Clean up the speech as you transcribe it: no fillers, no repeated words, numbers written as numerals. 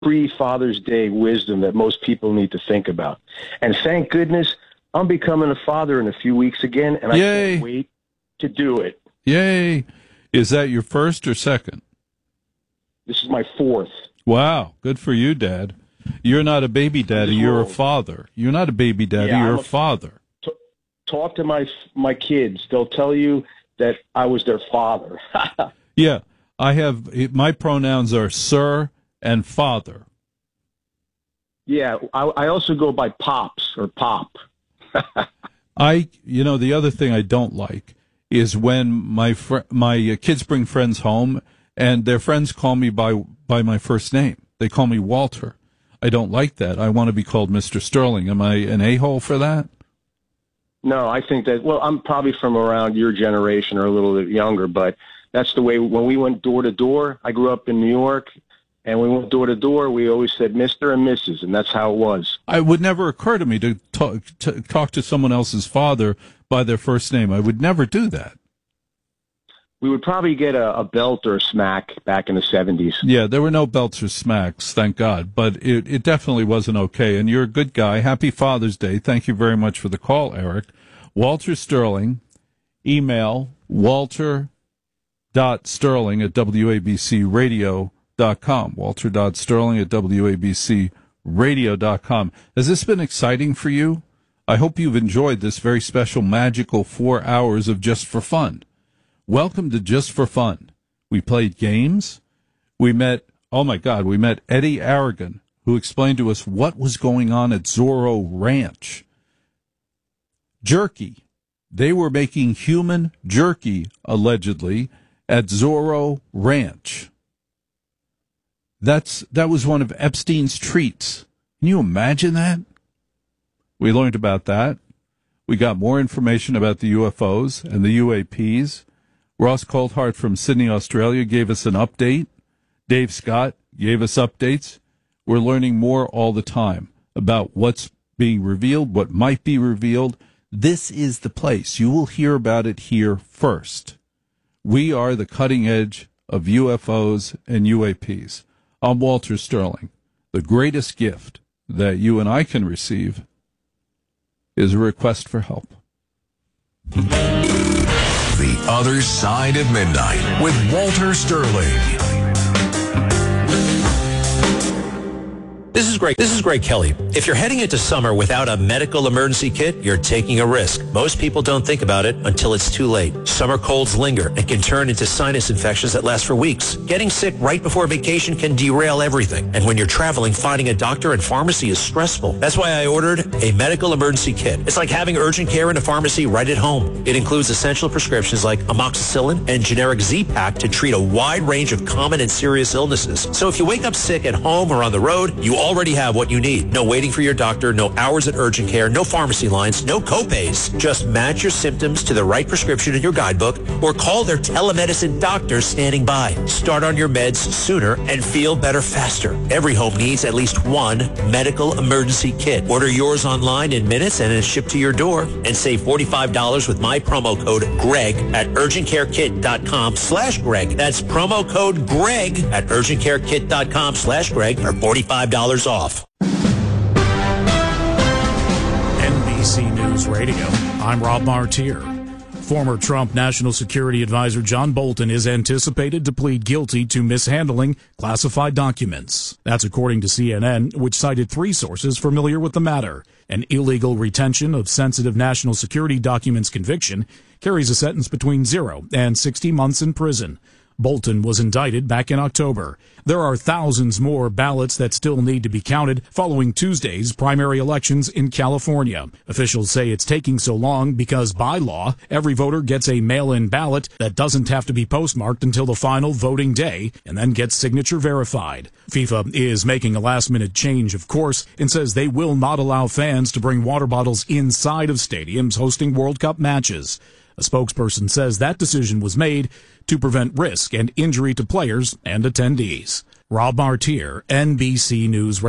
pre-Father's Day wisdom that most people need to think about. And thank goodness I'm becoming a father in a few weeks again, and Yay. I can't wait to do it. Yay. Is that your first or second? This is my fourth. Wow. Good for you, Dad. You're not a baby daddy. You're a father. You're not a baby daddy. You're a father. Talk to my kids. They'll tell you that I was their father. Yeah. My pronouns are sir and father. Yeah. I also go by Pops or Pop. The other thing I don't like is when my kids bring friends home and their friends call me by my first name. They call me Walter. I don't like that. I want to be called Mr. Sterling. Am I an a-hole for that? No, I think that, I'm probably from around your generation or a little bit younger, but that's the way when we went door to door. I grew up in New York, and we went door to door. We always said Mr. and Mrs., and that's how it was. It would never occur to me to talk to someone else's father by their first name. I would never do that. We would probably get a belt or a smack back in the 70s. Yeah, there were no belts or smacks, thank God. But it definitely wasn't okay. And you're a good guy. Happy Father's Day. Thank you very much for the call, Eric. Walter Sterling, email walter.sterling@wabcradio.com. walter.sterling@wabcradio.com. Has this been exciting for you? I hope you've enjoyed this very special, magical 4 hours of Just for Fun. Welcome to Just for Fun. We played games. We met Eddie Aragon, who explained to us what was going on at Zorro Ranch. Jerky. They were making human jerky, allegedly, at Zorro Ranch. That was one of Epstein's treats. Can you imagine that? We learned about that. We got more information about the UFOs and the UAPs. Ross Coulthart from Sydney, Australia, gave us an update. Dave Scott gave us updates. We're learning more all the time about what's being revealed, what might be revealed. This is the place. You will hear about it here first. We are the cutting edge of UFOs and UAPs. I'm Walter Sterling. The greatest gift that you and I can receive is a request for help. The Other Side of Midnight with Walter Sterling. This is Greg Kelly. If you're heading into summer without a medical emergency kit, you're taking a risk. Most people don't think about it until it's too late. Summer colds linger and can turn into sinus infections that last for weeks. Getting sick right before vacation can derail everything. And when you're traveling, finding a doctor and pharmacy is stressful. That's why I ordered a medical emergency kit. It's like having urgent care in a pharmacy right at home. It includes essential prescriptions like amoxicillin and generic Z-Pak to treat a wide range of common and serious illnesses. So if you wake up sick at home or on the road, you already have what you need. No waiting for your doctor, no hours at urgent care, no pharmacy lines, no copays. Just match your symptoms to the right prescription in your guidebook or call their telemedicine doctor standing by. Start on your meds sooner and feel better faster. Every home needs at least one medical emergency kit. Order yours online in minutes and it's shipped to your door. And save $45 with my promo code GREG at urgentcarekit.com/Greg. That's promo code GREG at urgentcarekit.com/Greg for $45 off. NBC News Radio, I'm Rob Martier. Former Trump National Security Advisor John Bolton is anticipated to plead guilty to mishandling classified documents. That's according to CNN, which cited 3 sources familiar with the matter. An illegal retention of sensitive national security documents conviction carries a sentence between 0 and 60 months in prison. Bolton was indicted back in October. There are thousands more ballots that still need to be counted following Tuesday's primary elections in California. Officials say it's taking so long because by law, every voter gets a mail-in ballot that doesn't have to be postmarked until the final voting day and then gets signature verified. FIFA is making a last-minute change, of course, and says they will not allow fans to bring water bottles inside of stadiums hosting World Cup matches. A spokesperson says that decision was made to prevent risk and injury to players and attendees. Rob Martier, NBC News Radio.